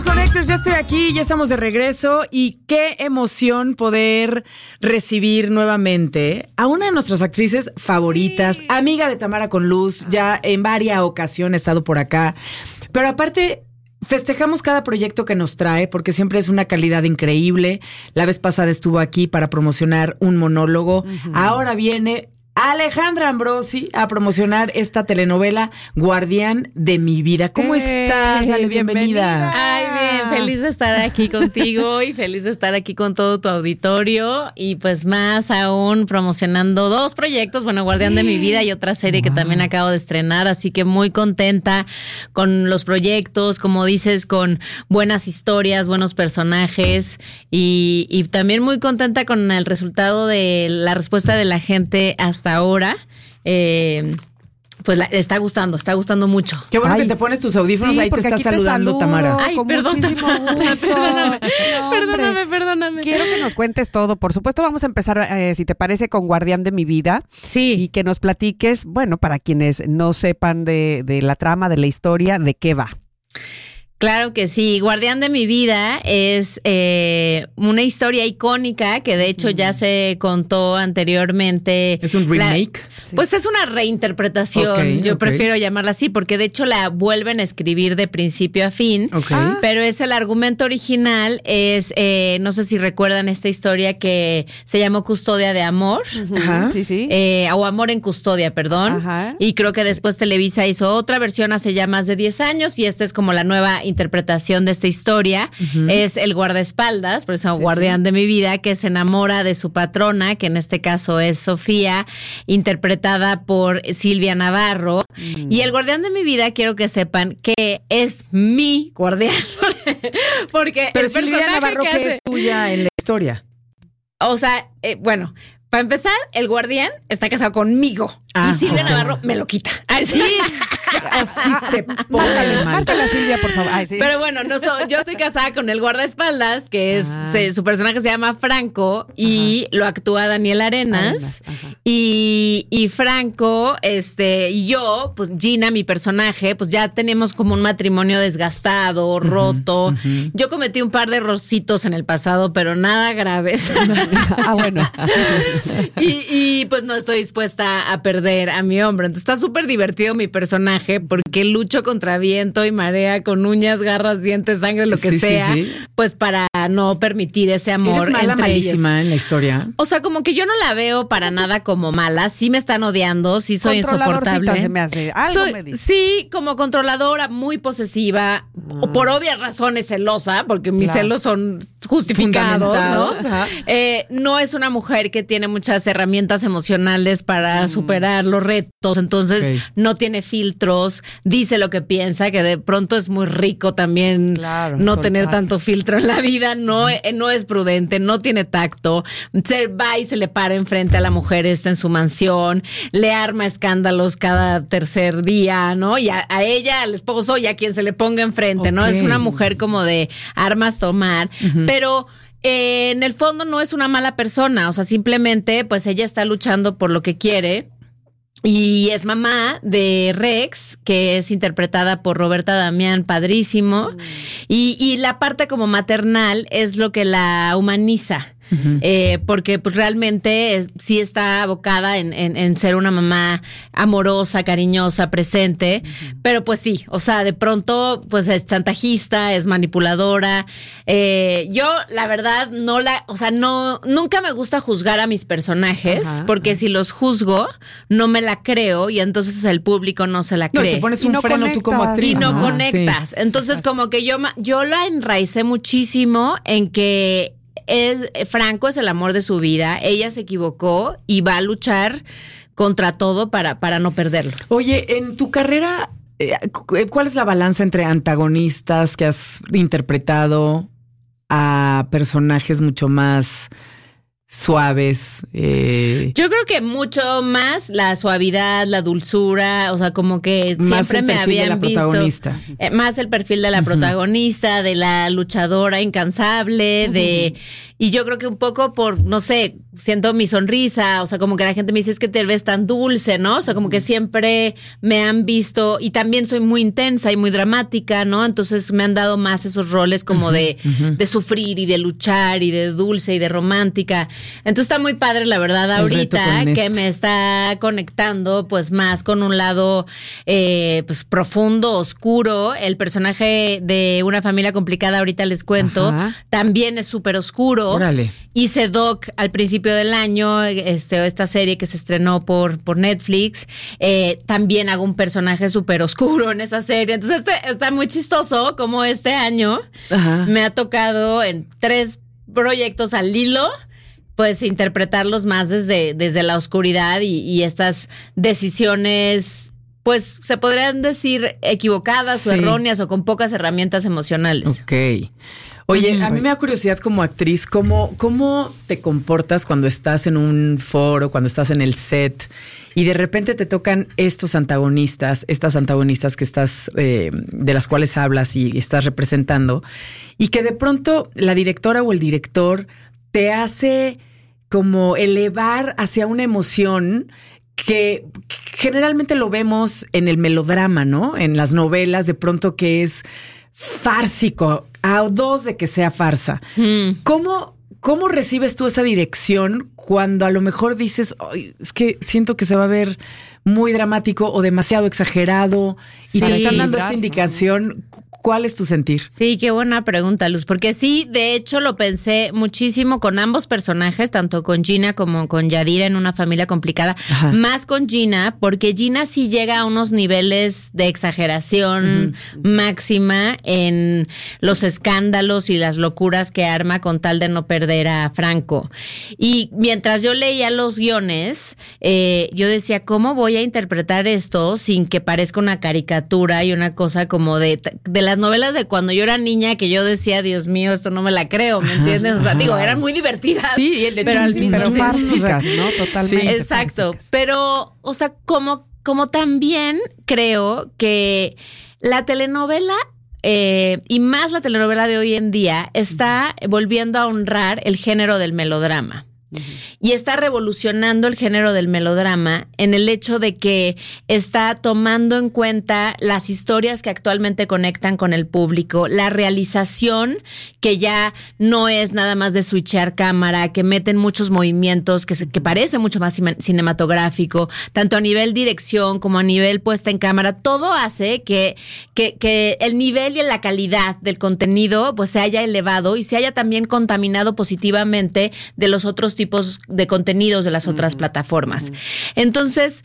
Connectors, ya estoy aquí, ya estamos de regreso y qué emoción poder recibir nuevamente a una de nuestras actrices favoritas, amiga de Tamara con Luz, ya en varias ocasiones ha estado por acá, pero aparte festejamos cada proyecto que nos trae porque siempre es una calidad increíble. La vez pasada estuvo aquí para promocionar un monólogo, ahora viene Alejandra Ambrosi a promocionar esta telenovela Guardián de mi vida. ¿Cómo estás, Ale? Bienvenida. Ay, bien, feliz de estar aquí contigo y feliz de estar aquí con todo tu auditorio y pues más aún promocionando dos proyectos, bueno, Guardián de mi vida y otra serie que también acabo de estrenar, así que muy contenta con los proyectos, como dices, con buenas historias, buenos personajes y también muy contenta con el resultado de la respuesta de la gente hasta ahora. Pues está gustando mucho. Qué bueno que te pones tus audífonos, ahí te está saludando Tamara. Ay, perdón, perdóname. Quiero que nos cuentes todo. Por supuesto, vamos a empezar, si te parece, con Guardián de mi vida. Sí. Y que nos platiques, bueno, para quienes no sepan de la trama, de la historia, de qué va. Claro que sí. Guardián de mi vida es una historia icónica que de hecho ya se contó anteriormente. ¿Es un remake? Pues es una reinterpretación. Yo prefiero llamarla así porque de hecho la vuelven a escribir de principio a fin. Pero es el argumento original. Es, no sé si recuerdan esta historia que se llamó Custodia de Amor. Ajá. Sí. O Amor en Custodia, perdón. Ajá. Y creo que después Televisa hizo otra versión hace ya más de 10 años y esta es como la nueva interpretación de esta historia. Es el guardaespaldas, por eso guardián de mi vida, que se enamora de su patrona, que en este caso es Sofía, interpretada por Silvia Navarro. Y el guardián de mi vida, quiero que sepan que es mi guardián. Porque pero el Silvia Navarro, que es tuya en la historia. O sea, bueno, para empezar, el guardián está casado conmigo. Y Silvia Navarro me lo quita. Así se póngale mal. Mátala, Silvia, por favor. Ay, sí. Pero bueno, yo estoy casada con el guardaespaldas, que es su personaje se llama Franco y lo actúa Daniel Arenas. Y Franco, y yo, pues Gina, mi personaje, pues ya tenemos como un matrimonio desgastado, roto. Yo cometí un par de errorcitos en el pasado, pero nada graves. Bueno. Y pues no estoy dispuesta a perder a mi hombre. Entonces está súper divertido mi personaje porque lucho contra viento y marea con uñas, garras, dientes, sangre, lo que sea. Pues para no permitir ese amor. ¿Eres mala, entre malísima ellos en la historia? O sea, como que yo no la veo para nada como mala. Sí me están odiando, sí soy insoportable. Se me hace. Algo me dice. Sí, como controladora, muy posesiva, o por obvias razones celosa, porque mis celos son justificados, ¿no? No es una mujer que tiene muchas herramientas emocionales para superar los retos, entonces no tiene filtros, dice lo que piensa, que de pronto es muy rico también no tener tanto filtro en la vida, no es prudente, no tiene tacto, se va y se le para enfrente a la mujer esta en su mansión, le arma escándalos cada tercer día, ¿no? Y a ella, al esposo y a quien se le ponga enfrente, ¿no? Es una mujer como de armas tomar, pero en el fondo no es una mala persona, o sea, simplemente pues ella está luchando por lo que quiere. Y es mamá de Rex, que es interpretada por Roberta Damián, padrísimo. Y la parte como maternal es lo que la humaniza. Porque pues realmente sí está abocada en ser una mamá amorosa, cariñosa, presente, pero pues sí, o sea, de pronto pues es chantajista, es manipuladora. Yo la verdad nunca me gusta juzgar a mis personajes, porque si los juzgo no me la creo y entonces el público no se la cree. No, te pones un freno tú como actriz. Y no conectas. Entonces como que yo la enraicé muchísimo en que Franco es el amor de su vida, ella se equivocó y va a luchar contra todo para no perderlo. Oye, en tu carrera, ¿cuál es la balanza entre antagonistas que has interpretado a personajes mucho más suaves? Yo creo que mucho más la suavidad, la dulzura, o sea, como que siempre me habían visto más el perfil de la protagonista, de la luchadora incansable, Y yo creo que un poco por, no sé, siento mi sonrisa, o sea, como que la gente me dice, es que te ves tan dulce, ¿no? O sea, como que siempre me han visto, y también soy muy intensa y muy dramática, ¿no? Entonces me han dado más esos roles como de sufrir y de luchar y de dulce y de romántica. Entonces está muy padre, la verdad, ahorita que me está conectando pues más con un lado pues profundo, oscuro. El personaje de Una familia complicada, ahorita les cuento, también es súper oscuro. Órale. Hice Doc al principio del año, esta serie que se estrenó por Netflix. También hago un personaje súper oscuro en esa serie. Entonces está muy chistoso como este año me ha tocado en 3 proyectos al hilo, pues interpretarlos más desde la oscuridad y estas decisiones, pues se podrían decir equivocadas o erróneas o con pocas herramientas emocionales. Ok. Oye, a mí me da curiosidad como actriz, ¿cómo te comportas cuando estás en un foro, cuando estás en el set y de repente te tocan estas antagonistas que estás, de las cuales hablas y estás representando, y que de pronto la directora o el director te hace como elevar hacia una emoción que generalmente lo vemos en el melodrama, ¿no? En las novelas, de pronto que es fársico, a 2 de que sea farsa. ¿Cómo recibes tú esa dirección cuando a lo mejor dices, "Ay, es que siento que se va a ver muy dramático o demasiado exagerado", y te están dando esta indicación? ¿Cuál es tu sentir? Sí, qué buena pregunta, Luz, porque sí, de hecho lo pensé muchísimo con ambos personajes, tanto con Gina como con Yadira en Una familia complicada, más con Gina, porque Gina sí llega a unos niveles de exageración máxima en los escándalos y las locuras que arma con tal de no perder a Franco. Y mientras yo leía los guiones, yo decía, ¿cómo voy a interpretar esto sin que parezca una caricatura y una cosa como de las novelas de cuando yo era niña, que yo decía, Dios mío, esto no me la creo, ¿me entiendes? O sea, digo, eran muy divertidas. Sí, pero al mismo tiempo fárficas, ¿no? Totalmente. Sí, exacto. Fárficas. Pero, o sea, como también creo que la telenovela, y más la telenovela de hoy en día, está volviendo a honrar el género del melodrama. Y está revolucionando el género del melodrama en el hecho de que está tomando en cuenta las historias que actualmente conectan con el público, la realización que ya no es nada más de switchear cámara, que meten muchos movimientos, que parece mucho más cinematográfico, tanto a nivel dirección como a nivel puesta en cámara. Todo hace que el nivel y la calidad del contenido pues se haya elevado y se haya también contaminado positivamente de los otros tipos de contenidos de las otras plataformas. Entonces,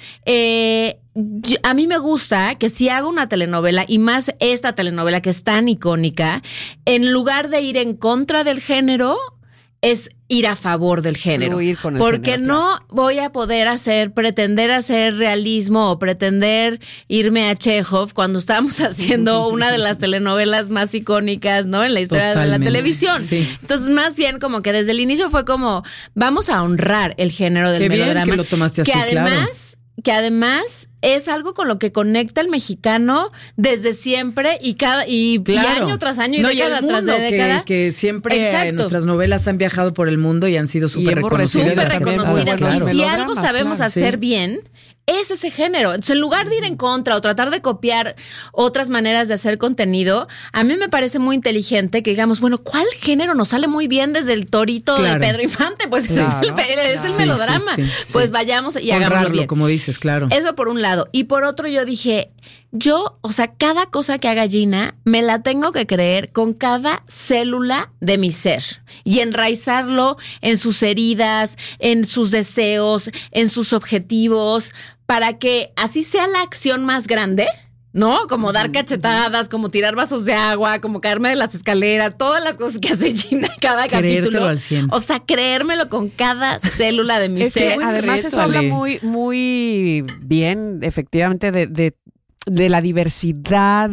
a mí me gusta que si hago una telenovela, y más esta telenovela que es tan icónica, en lugar de ir en contra del género, es ir a favor del género. Porque género, no voy a poder pretender hacer realismo o pretender irme a Chekhov cuando estábamos haciendo una de las telenovelas más icónicas, ¿no? En la historia de la televisión. Sí. Entonces, más bien como que desde el inicio fue como, vamos a honrar el género del melodrama. Bien que lo tomaste así, que además es algo con lo que conecta el mexicano desde siempre y año tras año y década tras década. Que siempre nuestras novelas han viajado por el mundo y han sido súper reconocidas. Y si algo sabemos hacer bien, es ese género. Entonces, en lugar de ir en contra o tratar de copiar otras maneras de hacer contenido, a mí me parece muy inteligente que digamos, bueno, ¿cuál género nos sale muy bien desde el Torito de Pedro Infante? Pues es el melodrama. Pues vayamos y hagámoslo bien. Como dices, claro. Eso por un lado. Y por otro yo dije, o sea, cada cosa que haga Gina me la tengo que creer con cada célula de mi ser y enraizarlo en sus heridas, en sus deseos, en sus objetivos, para que así sea la acción más grande, ¿no? Como dar cachetadas, como tirar vasos de agua, como caerme de las escaleras, todas las cosas que hace Gina cada capítulo. Al 100. O sea, creérmelo con cada célula de mi ser. Que además eso habla muy, muy bien, efectivamente, de la diversidad,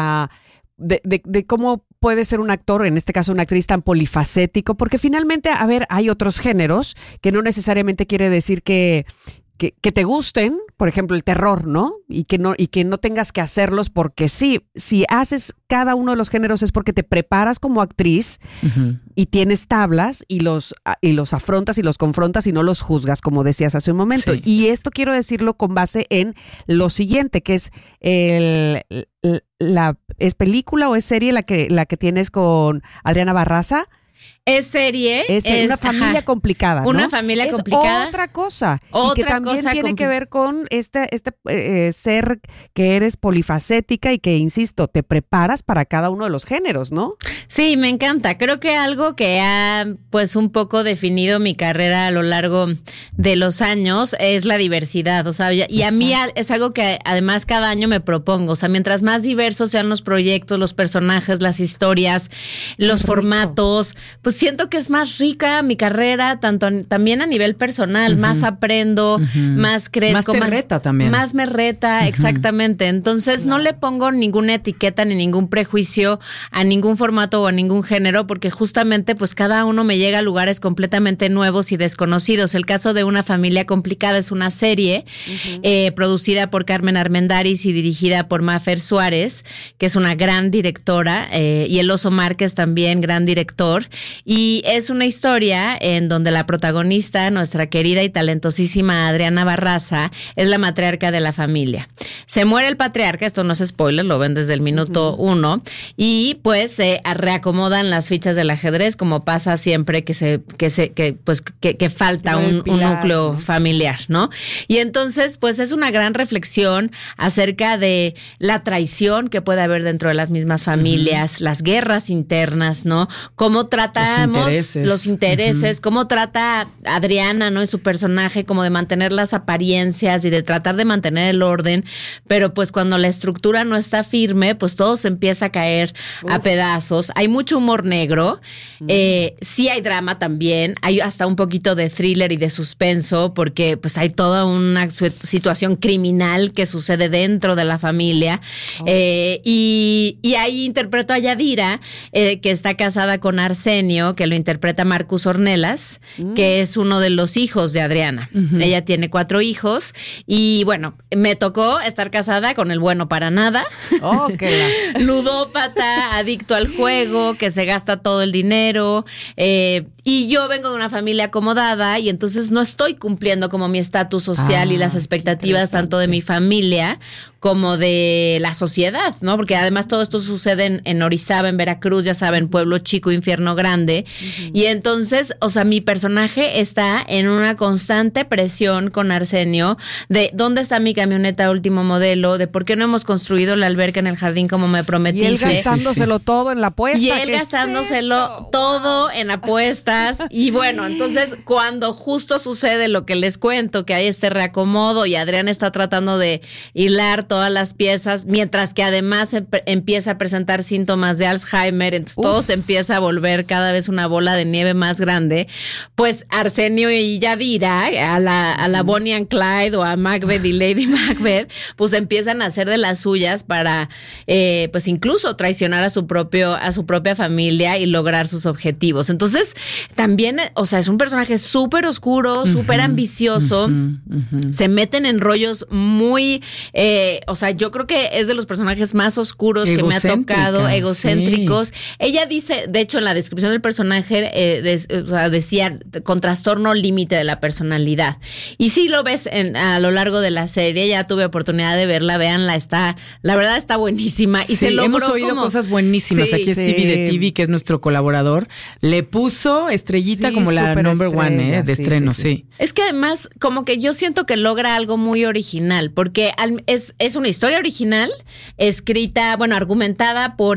de cómo puede ser un actor, en este caso una actriz tan polifacético, porque finalmente, a ver, hay otros géneros que no necesariamente quiere decir que que te gusten, por ejemplo, el terror, ¿no? Y que no tengas que hacerlos porque sí. Si haces cada uno de los géneros es porque te preparas como actriz y tienes tablas y los afrontas y los confrontas y no los juzgas, como decías hace un momento. Sí. Y esto quiero decirlo con base en lo siguiente, que es ¿es película o es serie la que tienes con Adriana Barraza? Es serie. Es una familia complicada, ¿no? Una familia complicada. Otra cosa. Y que también tiene que ver con este ser que eres polifacética y que, insisto, te preparas para cada uno de los géneros, ¿no? Sí, me encanta. Creo que algo que ha, pues, un poco definido mi carrera a lo largo de los años es la diversidad. O sea, y a mí es algo que además cada año me propongo. O sea, mientras más diversos sean los proyectos, los personajes, las historias, los formatos, pues siento que es más rica mi carrera, también a nivel personal, más aprendo, más crezco. Más te reta también. Más me reta, exactamente. Entonces no le pongo ninguna etiqueta ni ningún prejuicio a ningún formato o a ningún género, porque justamente pues cada uno me llega a lugares completamente nuevos y desconocidos. El caso de Una familia complicada es una serie producida por Carmen Armendáriz y dirigida por Mafer Suárez, que es una gran directora, y El Oso Márquez también, gran director. Y es una historia en donde la protagonista, nuestra querida y talentosísima Adriana Barraza, es la matriarca de la familia. Se muere el patriarca, esto no es spoiler, lo ven desde el minuto 1, y pues se reacomodan las fichas del ajedrez, como pasa siempre que falta un núcleo familiar, ¿no? Y entonces, pues es una gran reflexión acerca de la traición que puede haber dentro de las mismas familias, las guerras internas, ¿no? Cómo tratamos los intereses, cómo trata Adriana, ¿no? En su personaje, como de mantener las apariencias y de tratar de mantener el orden, pero pues cuando la estructura no está firme, pues todo se empieza a caer a pedazos. Hay mucho humor negro, sí hay drama también, hay hasta un poquito de thriller y de suspenso, porque pues hay toda una situación criminal que sucede dentro de la familia, y ahí interpreto a Yadira, que está casada con Arsenio, que lo interpreta Marcus Ornelas, que es uno de los hijos de Adriana. Ella tiene 4 hijos y bueno, me tocó estar casada con el bueno para nada. Ludópata, adicto al juego, que se gasta todo el dinero, y yo vengo de una familia acomodada y entonces no estoy cumpliendo como mi estatus social y las expectativas tanto de mi familia como de la sociedad, ¿no? Porque además todo esto sucede en Orizaba, en Veracruz, ya saben, pueblo chico, infierno grande. Y entonces, o sea, mi personaje está en una constante presión con Arsenio de ¿dónde está mi camioneta último modelo? De ¿por qué no hemos construido la alberca en el jardín como me prometiste? Y él gastándoselo todo en la apuesta. Y él gastándoselo todo en apuestas. Y bueno, entonces cuando justo sucede lo que les cuento, que hay este reacomodo y Adriana está tratando de hilar todas las piezas, mientras que además empieza a presentar síntomas de Alzheimer, entonces todo se empieza a volver cada vez una bola de nieve más grande, pues Arsenio y Yadira, a la Bonnie and Clyde o a Macbeth y Lady Macbeth, pues empiezan a hacer de las suyas para, pues incluso traicionar a su propia familia y lograr sus objetivos. Entonces, también, o sea, es un personaje súper oscuro, súper ambicioso, se meten en rollos muy, o sea, yo creo que es de los personajes más oscuros que me ha tocado, egocéntricos. Sí. Ella dice, de hecho, en la descripción del personaje, o sea, decía con trastorno límite de la personalidad. Y sí lo ves a lo largo de la serie, ya tuve oportunidad de verla, véanla, la verdad está buenísima. Y se logró hemos oído cosas buenísimas. Aquí Stevie de TV, que es nuestro colaborador, le puso estrellita como la number one de estreno, sí. Es que además, como que yo siento que logra algo muy original, porque es una historia original, escrita, bueno, argumentada por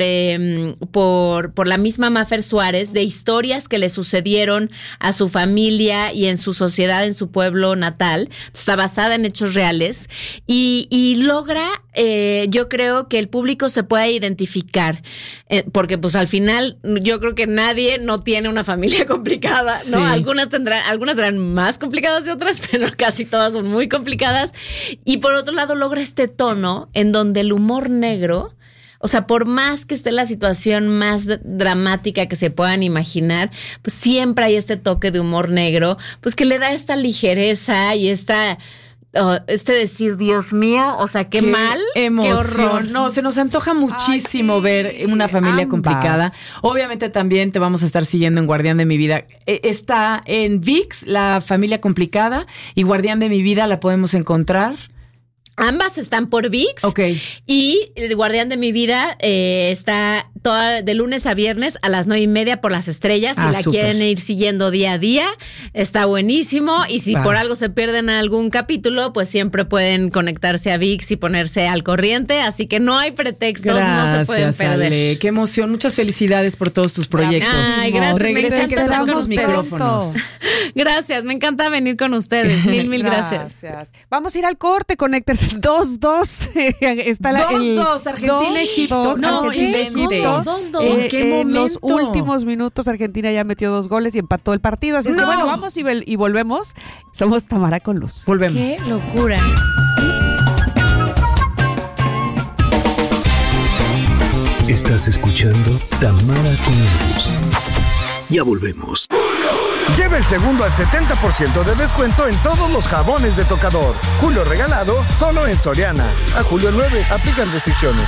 la misma Mafer Suárez, de historias que le sucedieron a su familia y en su sociedad, en su pueblo natal. Está basada en hechos reales y logra, yo creo que el público se pueda identificar, porque pues al final yo creo que nadie no tiene una familia complicada, ¿no? Sí. Algunas serán más complicadas de otras, pero casi todas son muy complicadas. Y por otro lado logra este tono en donde el humor negro, o sea, por más que esté la situación más dramática que se puedan imaginar, pues siempre hay este toque de humor negro, pues que le da esta ligereza y esta decir, Dios mío, o sea, qué mal, emoción. Qué horror. No, se nos antoja muchísimo ver una familia complicada. Obviamente también te vamos a estar siguiendo en Guardián de mi Vida. Está en ViX, La Familia Complicada, y Guardián de mi Vida la podemos encontrar. Ambas están por ViX. Ok. Y el Guardián de mi Vida está de lunes a viernes a las 9:30 por Las Estrellas. Si la quieren ir siguiendo día a día, está buenísimo. Y si por algo se pierden algún capítulo, pues siempre pueden conectarse a ViX y ponerse al corriente. Así que no hay pretextos, no se pueden perder. Ale, qué emoción. Muchas felicidades por todos tus proyectos. Ay, gracias. Regresen, que estos son tus micrófonos. Gracias, me encanta venir con ustedes. Mil gracias. Vamos a ir al corte, conéctense. 2-2. Está 2-2, Argentina-Egipto. No inventes. ¿En qué momento? En los últimos minutos Argentina ya metió 2 goles y empató el partido. Así es que bueno, vamos y volvemos. Somos Tamara con Luz. Volvemos. ¡Qué locura! Estás escuchando Tamara con Luz. Ya volvemos. Lleva el segundo al 70% de descuento en todos los jabones de tocador. Julio regalado, solo en Soriana. A julio 9, aplican restricciones.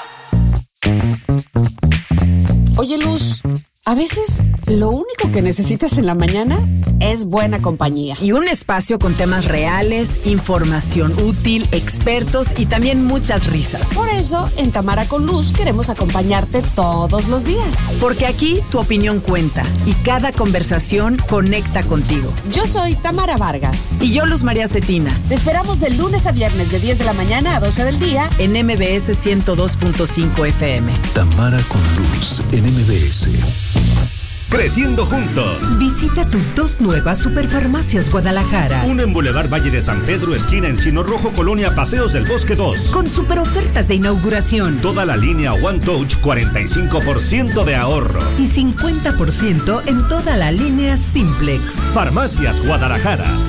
Oye, Luz, a veces lo único que necesitas en la mañana es buena compañía. Y un espacio con temas reales, información útil, expertos y también muchas risas. Por eso, en Tamara con Luz queremos acompañarte todos los días. Porque aquí tu opinión cuenta y cada conversación conecta contigo. Yo soy Tamara Vargas. Y yo, Luz María Cetina. Te esperamos de lunes a viernes de 10 de la mañana a 12 del día en MBS 102.5 FM. Tamara con Luz en MBS. Creciendo juntos. Visita tus 2 nuevas Superfarmacias Guadalajara. Una en Boulevard Valle de San Pedro, esquina Encino Rojo, Colonia Paseos del Bosque 2. Con super ofertas de inauguración. Toda la línea One Touch, 45% de ahorro. Y 50% en toda la línea Simplex. Farmacias Guadalajara.